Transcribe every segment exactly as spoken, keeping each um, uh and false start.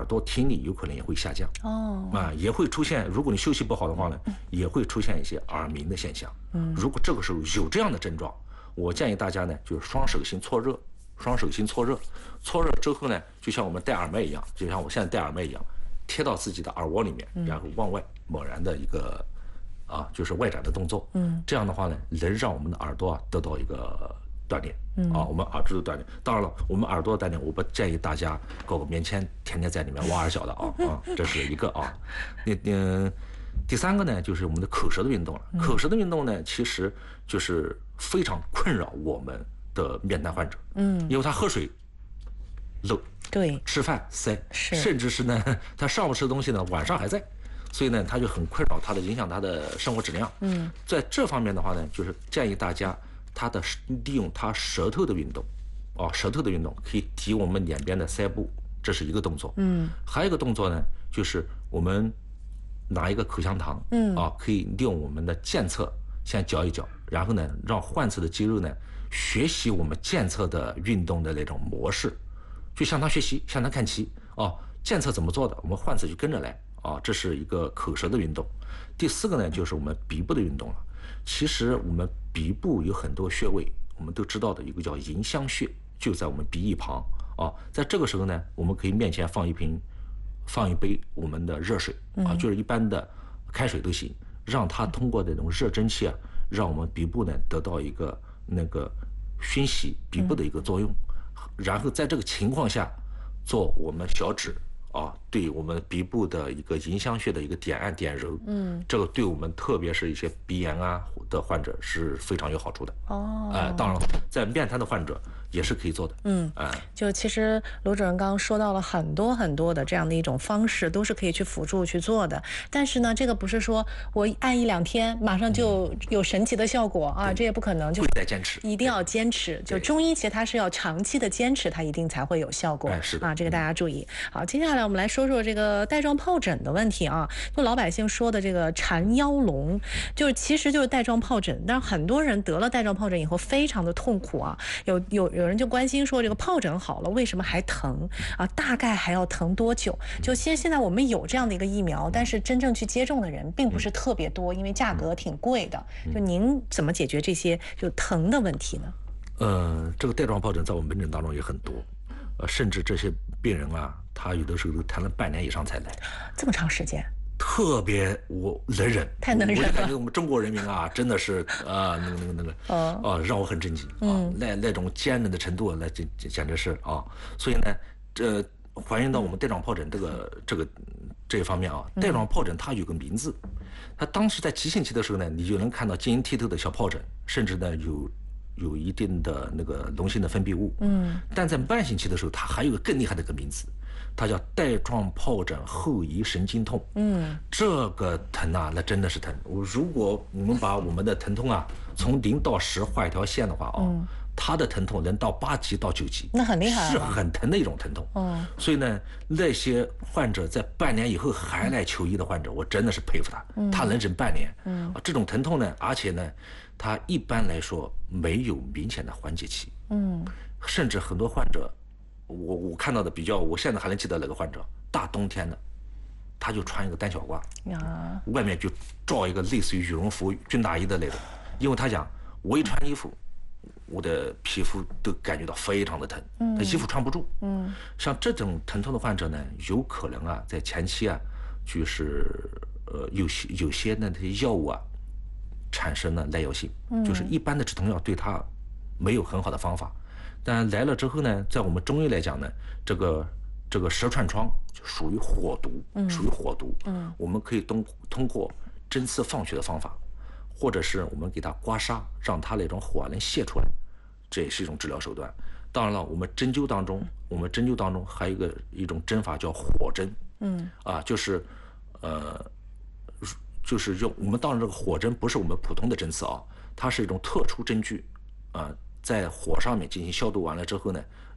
耳朵听力有可能也会下降。 哦， 啊，也会出现，如果你休息不好的话呢，也会出现一些耳鸣的现象。 嗯， 如果这个时候有这样的症状，我建议大家呢，就是双手心搓热，双手心搓热，搓热之后呢，就像我们戴耳麦一样，就像我现在戴耳麦一样，贴到自己的耳窝里面，然后往外猛然的一个啊，就是外展的动作。嗯，这样的话呢，能让我们的耳朵啊得到一个锻炼。嗯啊，我们耳朵的锻炼。当然了，我们耳朵的锻炼，我不建议大家搞个棉签，天天在里面挖耳小的啊啊，这是一个啊。那嗯，第三个呢，就是我们的口舌的运动了。口舌的运动呢，其实就是非常困扰我们的面瘫患者。嗯，因为他喝水漏， 对， 吃饭塞， 是， 甚至是呢，他上午吃的东西呢，晚上还在。所以呢，他就很困扰他的，影响他的生活质量。嗯，在这方面的话呢，就是建议大家，他的利用他舌头的运动，啊，舌头的运动可以提我们脸边的腮部，这是一个动作。嗯，还有一个动作呢，就是我们拿一个口香糖，嗯，啊，可以利用我们的健侧先嚼一嚼，然后呢，让患侧的肌肉呢学习我们健侧的运动的那种模式，就向他学习，向他看齐。哦，健侧怎么做的，我们患侧就跟着来。啊，这是一个口舌的运动。第四个呢，就是我们鼻部的运动了。其实我们鼻部有很多穴位，我们都知道的，有个叫迎香穴，就在我们鼻翼旁。啊，在这个时候呢，我们可以面前放一瓶，放一杯我们的热水啊，就是一般的开水都行，让它通过这种热蒸汽啊，让我们鼻部呢得到一个那个熏洗鼻部的一个作用。然后在这个情况下，做我们小指。啊，对我们鼻部的一个迎香穴的一个点按点揉，嗯，这个对我们特别是一些鼻炎啊的患者是非常有好处的。哦，哎、呃，当然，在面瘫的患者也是可以做的。嗯，哎、呃， 就其实罗主任刚刚说到了很多很多的这样的一种方式，都是可以去辅助去做的。但是呢，这个不是说我按一两天马上就有神奇的效果、嗯、啊，这也不可能，就得坚持， 一定要坚持。就中医其实它是要长期的坚持，它一定才会有效果。 哎，是的啊， 这个大家注意。好，接下来我们来说说这个带状疱疹的问题啊。就老百姓说的这个缠腰龙，就是其实就是带状疱疹，但是很多人得了带状疱疹以后非常的痛苦啊。有有有人就关心说，这个疱疹好了，为什么还疼啊？大概还要疼多久？就现现在我们有这样的一个疫苗，但是真正去接种的人并不是特别多，因为价格挺贵的。就您怎么解决这些就疼的问题呢？ 呃，这个带状疱疹在我们门诊当中也很多。呃，甚至这些病人啊，他有的时候都谈了半年以上才来， 这么长时间， 特别我能忍， 太能忍了。 我就感觉我们中国人民啊，真的是啊、呃，那个那个那个，哦，啊，让我很震惊啊，嗯、那那种坚韧的程度，那简简直是啊。所以呢，这还原到我们带状疱疹这个这个这一方面啊，带状疱疹它有个名字，它当时在急性期的时候呢，你就能看到晶莹剔透的小疱疹，甚至呢有。有一定的那个脓性的分泌物，嗯，但在慢性期的时候，它还有个更厉害的一个名字，它叫带状疱疹后遗神经痛，嗯，这个疼啊，那真的是疼。如果你们把我们的疼痛啊从零到十画一条线的话啊，嗯、它的疼痛能到八级到九级， 那很厉害、啊， 是很疼的一种疼痛。哦，所以呢，那些患者在半年以后还来求医的患者，我真的是佩服他，嗯、他能忍半年，嗯，啊，这种疼痛呢，而且呢。它一般来说没有明显的缓解期，嗯，甚至很多患者，我我看到的比较，我现在还能记得那个患者，大冬天的，他就穿一个单小褂，呀，外面就罩一个类似于羽绒服、军大衣的那种，因为他讲我一穿衣服，我的皮肤都感觉到非常的疼，嗯，他衣服穿不住，嗯，像这种疼痛的患者呢，有可能啊，在前期啊，就是呃有些有些那些药物啊。产生了耐药性，就是一般的止痛药对它没有很好的方法，但来了之后呢，在我们中医来讲呢，这个这个舌串疮就属于火毒，属于火毒，嗯，我们可以通通过针刺放血的方法，或者是我们给它刮痧，让它那种火能泄出来，这也是一种治疗手段。当然了，我们针灸当中，我们针灸当中还有一个一种针法叫火针，嗯，啊，就是呃。就是用我们当然这个火针不是我们普通的针刺啊，它是一种特殊针具，啊、呃，在火上面进行消毒完了之后呢，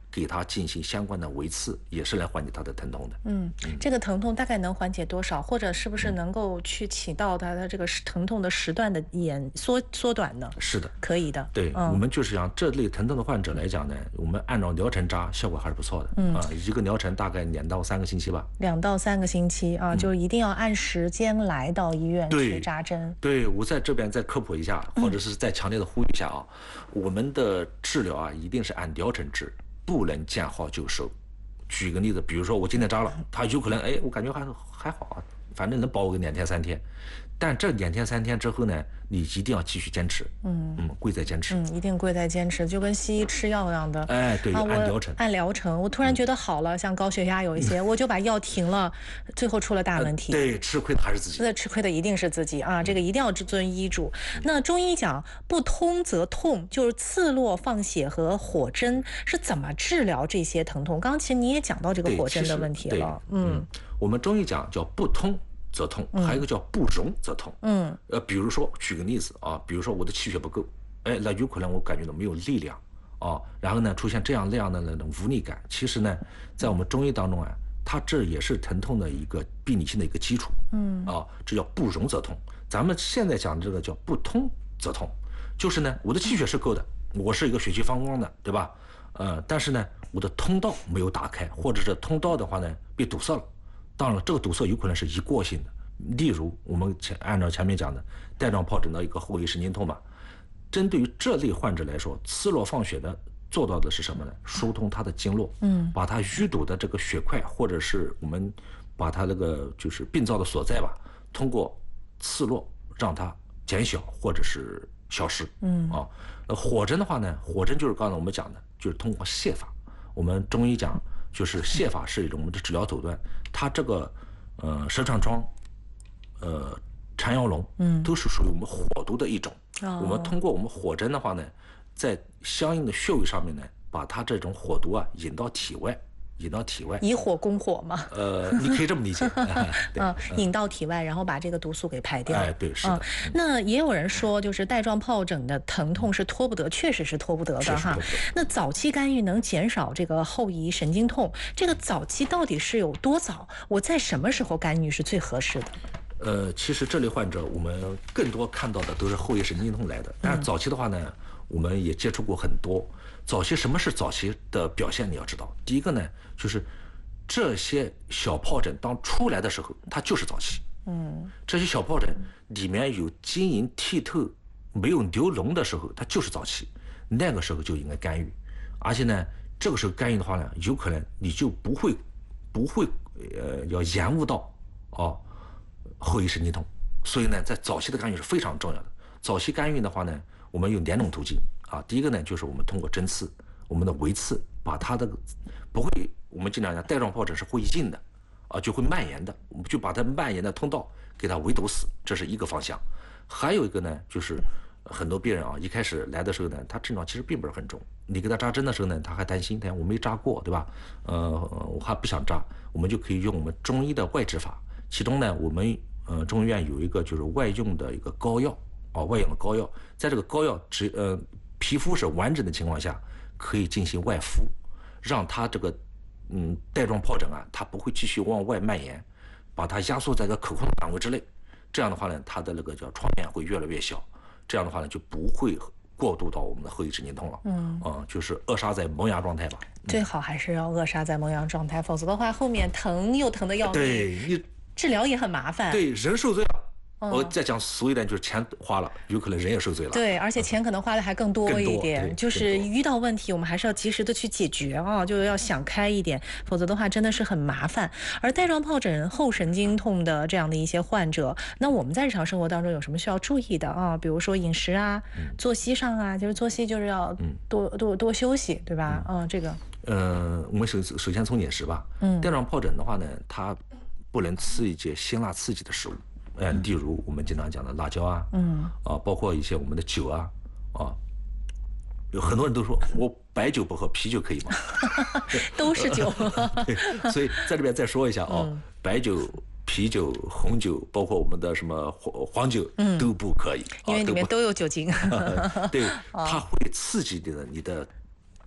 给他进行相关的维刺，也是来缓解他的疼痛的。 嗯，这个疼痛大概能缓解多少，或者是不是能够去起到它的这个疼痛的时段的延缩缩短呢？ 是的， 可以的。 对、嗯、我们就是讲这类疼痛的患者来讲呢，我们按照疗程扎，效果还是不错的。嗯啊，一个疗程大概两到三个星期吧。两到三个星期啊，嗯、就一定要按时间来到医院去扎针。 对，对我在这边再科普一下，或者是再强烈的呼吁一下啊，嗯、我们的治疗啊，一定是按疗程治。不能见好就收。举个例子，比如说我今天扎了，他有可能哎，我感觉还还好啊，反正能保我个两天三天。但这两天三天之后呢，你一定要继续坚持，嗯嗯，贵在坚持， 嗯，一定贵在坚持，就跟西医吃药一样的， 哎，对， 啊、 按疗程， 按疗程。我突然觉得好了，嗯、像高血压有一些，嗯、我就把药停了，最后出了大问题。 呃、对，吃亏的还是自己， 那吃亏的一定是自己啊，这个一定要遵医嘱。嗯、那中医讲不通则痛，就是刺络、放血和火针是怎么治疗这些疼痛？刚刚其实你也讲到这个火针的问题了， 嗯，嗯我们中医讲叫不通则痛，还有一个叫不溶则痛。嗯，呃，比如说举个例子啊，比如说我的气血不够，哎，那有可能我感觉到没有力量啊，然后呢出现这样那样的那种无力感。其实呢，在我们中医当中啊，它这也是疼痛的一个病理性的一个基础。嗯，啊，这叫不溶则痛。咱们现在讲这个叫不通则痛，就是呢，我的气血是够的，我是一个血气方刚的，对吧？呃，但是呢，我的通道没有打开，或者是通道的话呢被堵塞了。当然了，这个堵塞有可能是一过性的，例如我们前按照前面讲的带状疱疹的一个后遗神经痛吧。针对于这类患者来说，刺络放血的做到的是什么呢？疏通他的经络，嗯，把他淤堵的这个血块，或者是我们把他那个就是病灶的所在吧，通过刺络让它减小或者是消失。嗯啊，那火针的话呢，火针就是刚才我们讲的，就是通过泻法。我们中医讲。就是泻法是一种我们的治疗手段，它这个呃蛇肠疮、呃缠腰龙，嗯，都是属于我们火毒的一种。哦、我们通过我们火针的话呢，在相应的穴位上面呢，把它这种火毒啊引到体外，引到体外， 以火攻火嘛。 呃，你可以这么理解。 嗯，引到体外，然后把这个毒素给排掉。 哎，对，是的。 嗯、那也有人说，就是带状疱疹的疼痛是拖不得，确实是拖不得的哈。那早期干预能减少这个后遗神经痛，这个早期到底是有多早？我在什么时候干预是最合适的？ 呃，其实这类患者我们更多看到的都是后遗神经痛来的，但是早期的话呢，我们也接触过很多。早期什么是早期的表现？你要知道，第一个呢，就是这些小疱疹当出来的时候，它就是早期。嗯，这些小疱疹里面有晶莹剔透、没有流脓的时候，它就是早期。那个时候就应该干预，而且呢，这个时候干预的话呢，有可能你就不会不会呃要延误到哦后遗神经痛。所以呢，在早期的干预是非常重要的。早期干预的话呢，我们有两种途径。啊，第一个呢，就是我们通过针刺，我们的围刺，把它的不会，我们经常讲带状疱疹是会硬的，啊，就会蔓延的，我们就把它蔓延的通道给它围堵死，这是一个方向。还有一个呢，就是很多病人啊，一开始来的时候呢，他症状其实并不是很重，你给他扎针的时候呢，他还担心，他我没扎过，对吧？呃，我还不想扎，我们就可以用我们中医的外治法，其中呢，我们呃中医院有一个就是外用的一个膏药啊，外用的膏药，在这个膏药只呃。皮肤是完整的情况下，可以进行外敷，让它这个嗯带状疱疹啊，它不会继续往外蔓延，把它压缩在一个可控的范围之内。这样的话呢，它的那个叫创面会越来越小。这样的话呢，就不会过渡到我们的后遗神经痛了。嗯，啊、嗯，就是扼杀在萌芽状态吧。 最好还是要扼杀在萌芽状态，否则的话，后面疼又疼的要命。 对你治疗也很麻烦。 对，人受罪了。我再讲俗一点，就是钱花了，有可能人也受罪了。 对，而且钱可能花的还更多一点。 嗯、 就是遇到问题，我们还是要及时的去解决啊，就要想开一点，否则的话真的是很麻烦。而带状疱疹后神经痛的这样的一些患者，那我们在日常生活当中有什么需要注意的啊？比如说饮食啊、嗯、作息上啊，就是作息就是要多、嗯、多多休息，对吧？嗯，嗯这个。 呃，我们首首先从饮食吧。嗯。带状疱疹的话呢，它不能吃一些辛辣刺激的食物。呃，例如我们经常讲的辣椒啊，嗯，啊，包括一些我们的酒啊，啊，有很多人都说我白酒不喝，啤酒可以吗？ 都是酒。 对，所以在这边再说一下啊，嗯、白酒、啤酒、红酒，包括我们的什么黄黄酒、嗯、都不可以， 因为里面都有酒精。 对，它会刺激你的你的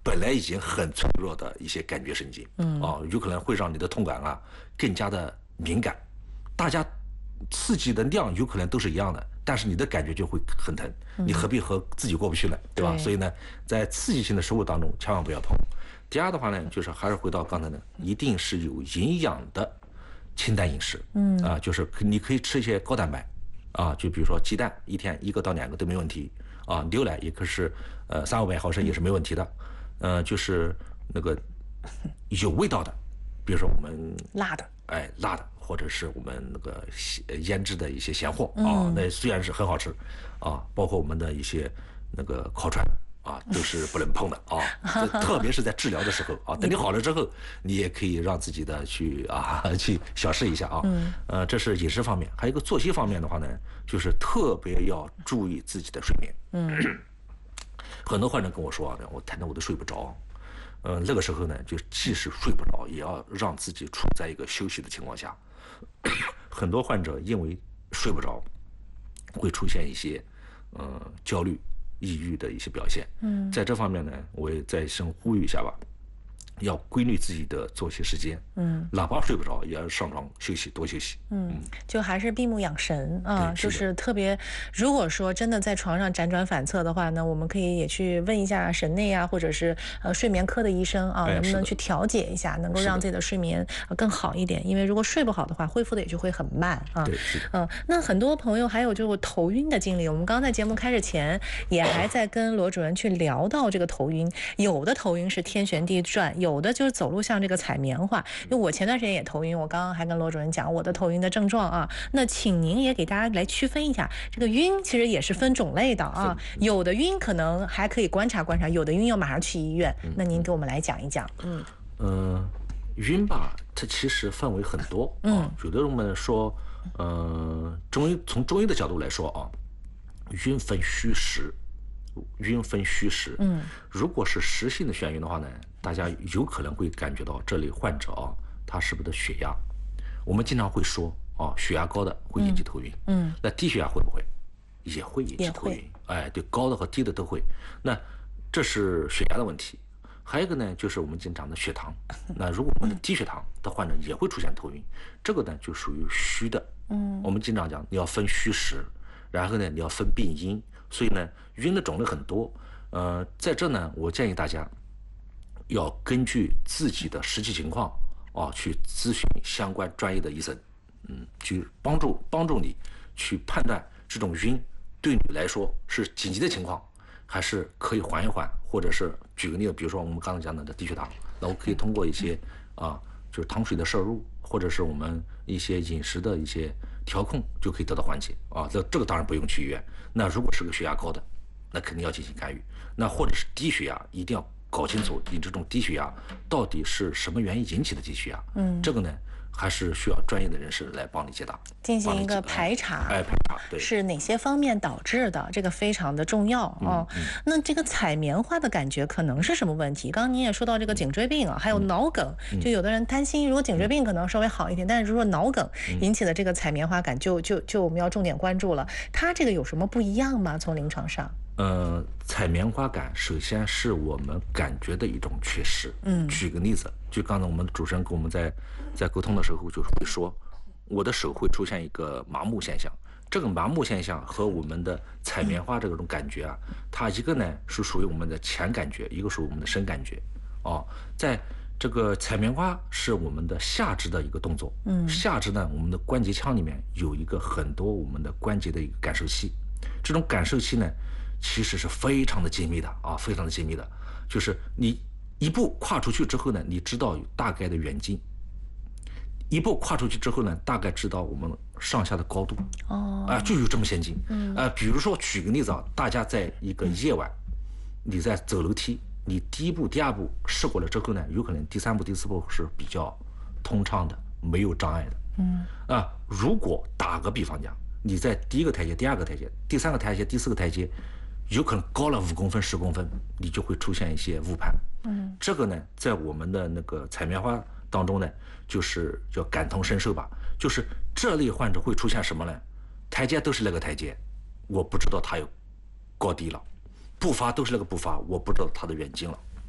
本来已经很脆弱的一些感觉神经，嗯，啊，有可能会让你的痛感啊更加的敏感。大家刺激的量有可能都是一样的，但是你的感觉就会很疼，你何必和自己过不去呢？对吧？所以呢，在刺激性的食物当中千万不要碰。第二的话呢，就是还是回到刚才呢，一定是有营养的清淡饮食，嗯啊，就是你可以吃一些高蛋白，啊，就比如说鸡蛋，一天一个到两个都没问题，啊，牛奶也可是呃三五百毫升也是没问题的，呃，就是那个有味道的，比如说我们辣的， 哎，辣的。或者是我们那个腌制的一些咸货啊，那虽然是很好吃，啊，包括我们的一些那个烤串啊，都是不能碰的啊。特别是在治疗的时候啊，等你好了之后，你也可以让自己的去啊去小试一下啊。呃，这是饮食方面，还有一个作息方面的话呢，就是特别要注意自己的睡眠。嗯，很多患者跟我说啊，我谈谈我都睡不着。呃，那个时候呢，就即使睡不着，也要让自己处在一个休息的情况下。很多患者因为睡不着，会出现一些呃焦虑、抑郁的一些表现。嗯，在这方面呢，我也再深呼吁一下吧，要规律自己的作息时间。嗯，哪怕睡不着，也要上床休息，多休息。 嗯，就还是闭目养神啊，就是特别，如果说真的在床上辗转反侧的话呢，我们可以也去问一下神内啊，或者是呃睡眠科的医生啊，能不能去调节一下，能够让自己的睡眠更好一点。因为如果睡不好的话，恢复的也就会很慢啊。 对，是的。 嗯，那很多朋友还有就是头晕的经历，我们刚刚在节目开始前也还在跟罗主任去聊到这个头晕，有的头晕是天旋地转，有的就是走路像这个踩棉花。因为我前段时间也头晕，我刚刚还跟罗主任讲我的头晕的症状啊。那请您也给大家来区分一下，这个晕其实也是分种类的啊。有的晕可能还可以观察观察，有的晕要马上去医院。那您给我们来讲一讲。嗯呃，晕吧，它其实范围很多啊。有的人们说，呃，中医从中医的角度来说啊，晕分虚实。晕分虚实，嗯，如果是实性的眩晕的话呢，大家有可能会感觉到这类患者啊，他是不是的血压？我们经常会说啊，血压高的会引起头晕，嗯，那低血压会不会？也会引起头晕，哎，对，高的和低的都会。那这是血压的问题。还有一个呢，就是我们经常的血糖。那如果我们的低血糖的患者也会出现头晕，这个呢就属于虚的。嗯，我们经常讲你要分虚实，然后呢你要分病因。所以呢，晕的种类很多，呃，在这呢，我建议大家要根据自己的实际情况啊，去咨询相关专业的医生，嗯，去帮助帮助你去判断这种晕对你来说是紧急的情况，还是可以缓一缓，或者是举个例子，比如说我们刚才讲的低血糖，那我可以通过一些啊，就是糖水的摄入，或者是我们一些饮食的一些调控，就可以得到缓解啊。这这个当然不用去医院。那如果是个血压高的，那肯定要进行干预。那或者是低血压，一定要搞清楚你这种低血压到底是什么原因引起的低血压。嗯，这个呢还是需要专业的人士来帮你解答， 进行一个排查。 哎，排查对， 是哪些方面导致的？这个非常的重要啊。嗯嗯、那这个采棉花的感觉可能是什么问题？刚刚您也说到这个颈椎病啊，还有脑梗，嗯、就有的人担心，如果颈椎病可能稍微好一点，嗯、但是如果脑梗引起的这个采棉花感就，就就就我们要重点关注了。它这个有什么不一样吗？从临床上？ 呃，采棉花感首先是我们感觉的一种缺失。嗯，举个例子，就刚才我们主持人跟我们在在沟通的时候就会说，我的手会出现一个麻木现象。这个麻木现象和我们的采棉花这种感觉啊，它一个呢是属于我们的前感觉，一个属于我们的深感觉。哦，在这个采棉花是我们的下肢的一个动作。嗯，下肢呢，我们的关节腔里面有一个很多我们的关节的一个感受器，这种感受器呢。其实是非常的精密的啊，非常的精密的，就是你一步跨出去之后呢，你知道有大概的远近；一步跨出去之后呢，大概知道我们上下的高度。哦，啊，就有这么先进。嗯，啊，比如说举个例子啊，大家在一个夜晚，你在走楼梯，你第一步、第二步试过了之后呢，有可能第三步、第四步是比较通畅的，没有障碍的。嗯，啊，如果打个比方讲，你在第一个台阶、第二个台阶、第三个台阶、第四个台阶。有可能高了五公分、十公分，你就会出现一些误判。嗯，这个呢，在我们的那个采棉花当中呢，就是叫感同身受吧。就是这类患者会出现什么呢？台阶都是那个台阶，我不知道它有高低了；步伐都是那个步伐，我不知道它的远近了。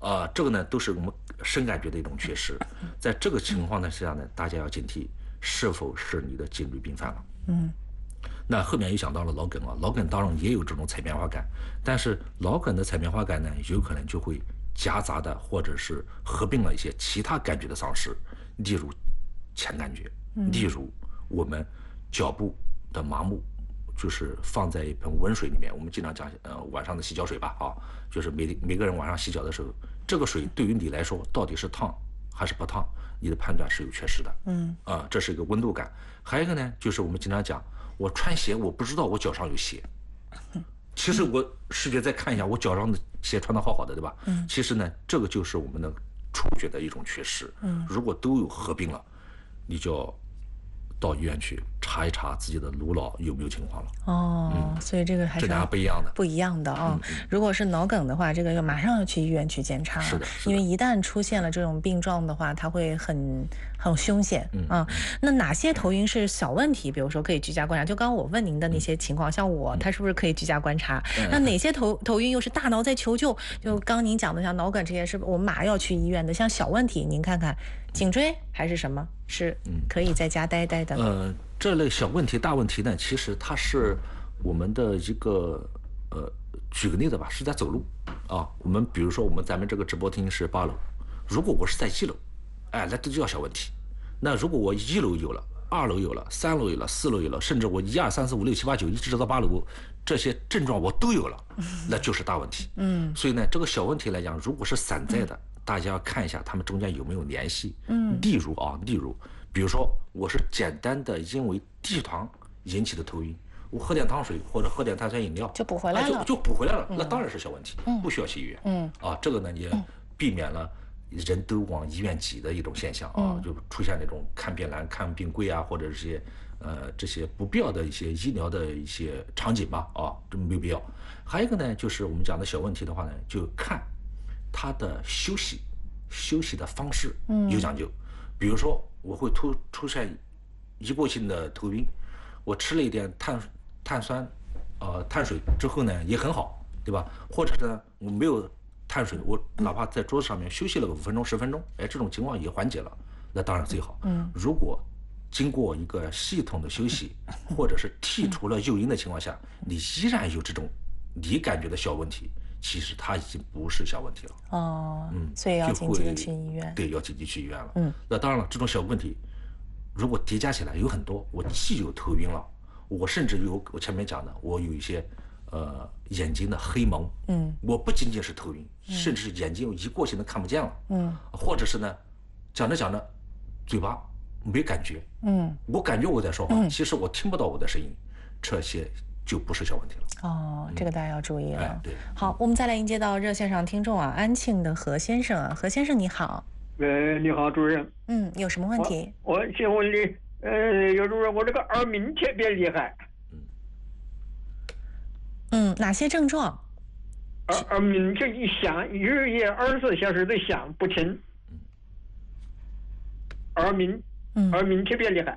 啊，这个呢都是我们深感觉的一种缺失。在这个情况呢下呢，大家要警惕是否是你的颈椎病犯了。 嗯。 那后面又想到了脑梗啊，脑梗当然也有这种采棉花感，但是脑梗的采棉花感呢，有可能就会夹杂的或者是合并了一些其他感觉的丧失，例如前感觉，例如我们脚部的麻木，就是放在一盆温水里面，我们经常讲呃晚上的洗脚水吧啊，就是每每个人晚上洗脚的时候，这个水对于你来说到底是烫还是不烫，你的判断是有缺失的。嗯啊，这是一个温度感。还有一个呢，就是我们经常讲。我穿鞋，我不知道我脚上有鞋。其实我视觉再看一下，我脚上的鞋穿得好好的，对吧？嗯。其实呢，这个就是我们的触觉的一种缺失。嗯。如果都有合并了，你就要到医院去查一查自己的颅脑有没有情况了。 哦，嗯、所以这个还是这俩不一样的， 不一样的啊、哦嗯嗯。如果是脑梗的话，这个要马上要去医院去检查。 是的，是的， 因为一旦出现了这种病状的话，它会很很凶险啊、嗯。那哪些头晕是小问题？比如说可以居家观察，就刚刚我问您的那些情况，嗯、像我，他是不是可以居家观察？嗯、那哪些头头晕又是大脑在求救？就刚您讲的像脑梗这些，是我们马上要去医院的。像小问题，您看看颈椎还是什么，是可以在家待待的。 呃，这类小问题、大问题呢，其实它是我们的一个呃，举个例子吧，是在走路啊。我们比如说，我们咱们这个直播厅是八楼，如果我是在一楼，哎，那都叫小问题。那如果我一楼有了，二楼有了，三楼有了，四楼有了，甚至我一二三四五六七八九一直到八楼，这些症状我都有了，那就是大问题。嗯，所以呢，这个小问题来讲，如果是散在的，大家要看一下他们中间有没有联系。嗯，例如啊，例如，比如说我是简单的因为低血糖引起的头晕，我喝点糖水或者喝点碳酸饮料就补回来了， 啊、就就补回来了，那当然是小问题，不需要去医院。嗯，啊，这个呢也避免了人都往医院挤的一种现象啊，就出现那种看病难、看病贵啊，或者这些呃这些不必要的一些医疗的一些场景吧啊，这没有必要。还有一个呢，就是我们讲的小问题的话呢，就看他的休息休息的方式有讲究。比如说我会突出现一过性的头晕，我吃了一点碳碳酸呃碳水之后呢也很好，对吧？或者呢我没有碳水，我哪怕在桌子上面休息了个五分钟十分钟，哎，这种情况也缓解了，那当然最好。嗯，如果经过一个系统的休息，或者是剔除了诱因的情况下，你依然有这种你感觉的小问题，其实它已经不是小问题了。 哦，嗯，所以要紧急的去医院。 对，要紧急去医院了。嗯，那当然了，这种小问题如果叠加起来有很多，我既有头晕了，我甚至有我前面讲的，我有一些呃眼睛的黑蒙，嗯，我不仅仅是头晕，嗯、甚至是眼睛有一过性的看不见了，嗯，或者是呢，讲着讲着嘴巴没感觉，嗯，我感觉我在说话，嗯、其实我听不到我的声音，这些就不是小问题了。 哦，这个大家要注意了。 哎、对， 好，我们再来迎接到热线上听众啊，安庆的何先生啊，何先生你好。 呃，你好，主任。 嗯，有什么问题？ 我, 我请问你，呃，有主任，我这个耳鸣特别厉害。 嗯，哪些症状？ 耳耳鸣就一响，日夜二十四小时的响不停。耳鸣，嗯，耳鸣特别厉害。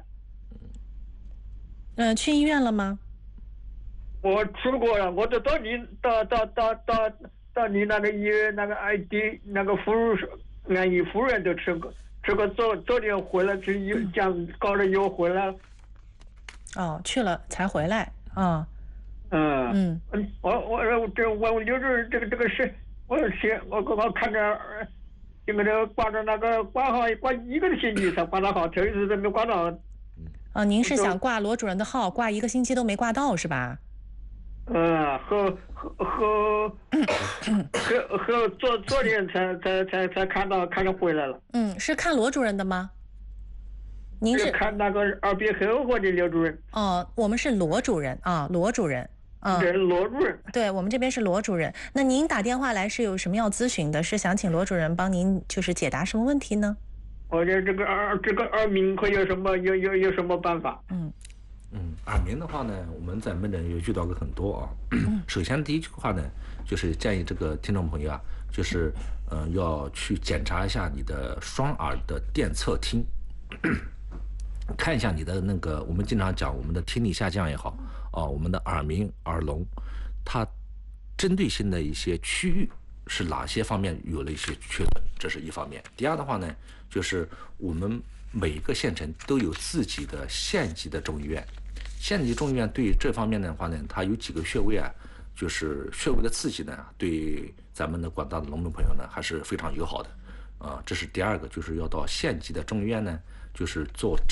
嗯、呃，去医院了吗？ 我去过了，我都到你到到到到到你那个医院那个 I D 那个妇安逸妇人都吃过，吃过昨昨天回来就又讲搞了又回来了。 哦，去了才回来啊。 嗯嗯嗯，我我这我就是这个这个是，我是我我看着这个这个挂着那个挂号挂一个星期才挂到号，头一次都没挂到。 啊，您是想挂罗主任的号，挂一个星期都没挂到是吧？ 嗯，和和和和和昨昨天才才才才看到看到回来了。 嗯，是看罗主任的吗？您是看那个耳鼻喉科的刘主任。 哦，我们是罗主任啊，罗主任。 嗯，对，罗主任。 对，我们这边是罗主任。那您打电话来是有什么要咨询的？是想请罗主任帮您就是解答什么问题呢？ 我觉得这个耳这个耳鸣可有什么有有有什么办法？ 嗯。 嗯，耳鸣的话呢，我们在门诊也遇到过很多啊。首先第一句话呢，就是建议这个听众朋友啊，就是呃要去检查一下你的双耳的电侧听，看一下你的那个，我们经常讲我们的听力下降也好啊，我们的耳鸣、耳聋，它针对性的一些区域是哪些方面有了一些缺损，这是一方面。第二的话呢，就是我们每个县城都有自己的县级的中医院，县级中医院对这方面的话呢，它有几个穴位啊，就是穴位的刺激呢，对咱们的广大的农民朋友呢还是非常友好的。啊，这是第二个，就是要到县级的中医院呢，就是做